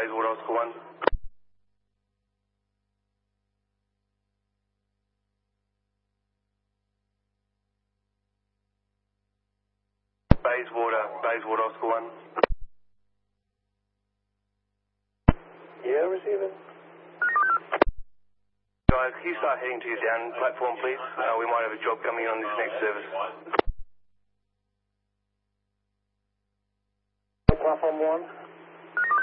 Bayswater Oscar 1. Bayswater Oscar 1. Yeah, receiving. Guys, can you start heading to your down platform, please? We might have a job coming in on this next service. Platform 1.